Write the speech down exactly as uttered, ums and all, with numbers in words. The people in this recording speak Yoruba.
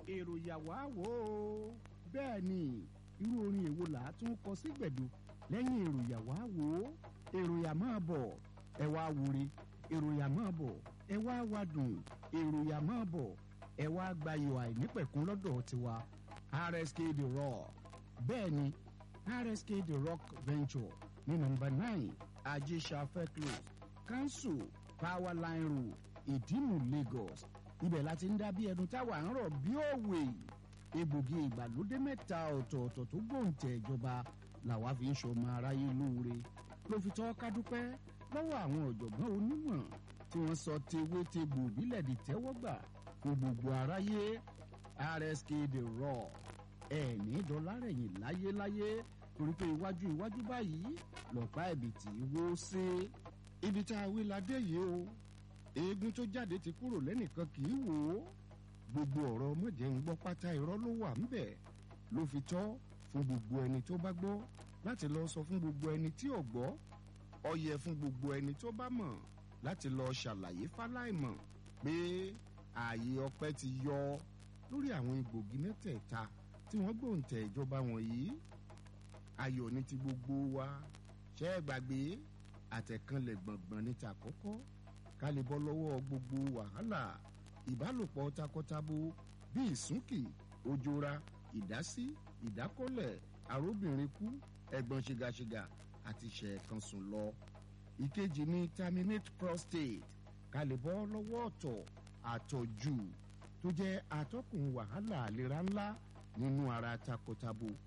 èrò yàwá wò ó bẹ́ẹ̀ ni irú orin èwo là á tún kọ sí gbẹ̀du lẹ́yìn èrò yàwá wò ó èrò yà máa bọ̀ ẹ wá wúre èrò yà máa bọ̀ ẹ wá wá dùn èrò yà máa bọ̀ ẹ wá gbayò àìnípẹ̀kún lọ́dọ̀ tiwa R S K The Rock bẹ́ẹ̀ ni R S K The Rock Venture ní nọ́mbà nine ajésàfẹ́ close council power line road ìdìmú Lagos ibẹ̀ láti ń dá bí ẹnu táwa ń rọ̀ bí òwe egbògi ìgbàlódé mẹ́ta ọ̀tọ̀ọ̀tọ̀ tó gbòǹtẹ̀ ìjọba làwa fi ń ṣọmọ aráyé lóore ló fi tọ́ ká dúpẹ́ lọ́wọ́ àwọn ọ̀jọ̀gbọ́n onímọ̀ tí wọ́n sọ tewé tegbò bílẹ̀ di tẹ́wọ́gbà fún gbogbo aráyé R S K The Rock ẹ̀ ní dọ́là rẹ̀yìn láyéláyé torí pé iwájú iwájú báyìí lọ́pàá ẹ̀bìtì wó sí ibi tá a wí ládé yìí o eégún tó jáde ti kúrò lẹ́nìkan kì í wò ó gbogbo ọ̀rọ̀ mọ̀jẹ̀ ń gbọ́ pátá irọ́ ló wà ńbẹ̀ ló fi tọ́ fún gbogbo ẹni tó bá gbọ́ láti lọ sọ fún gbogbo ẹni tí ò gbọ́ ó yẹ fún gbogbo ẹni tó bá mọ̀ láti lọ ṣàlàyé fáláìmọ̀ pé ààyè ọpẹ́ ti yọ lórí àwọn egbògi mẹ́tẹ̀ẹ̀ta tí wọ́n gbòǹtẹ̀ ìjọba wọ̀nyí ayọ̀ ní ti gbogbo wa ṣẹ́ ẹ gbàgbé àtẹ̀kànlẹ̀ gbọ̀ngbọ̀n ní ta kọ́kọ́ ká lè bọ́ lọ́wọ́ gbogbo wàhálà ìbálòpọ̀ takọtabo bí ìsúnkì òjòra ìdásí ìdákọ́lẹ̀ àróbìnrin kú ẹ̀gbọ́n ṣìgàṣìgà àti ṣẹ̀ẹ̀kan sùn lọ. ìkejì ni terminate prostate ká lè bọ́ lọ́wọ́ ọ̀tọ̀ àtọ̀jù tó jẹ́ atọ́kùn wàhálà àlera ńlá nínú ara takọtabo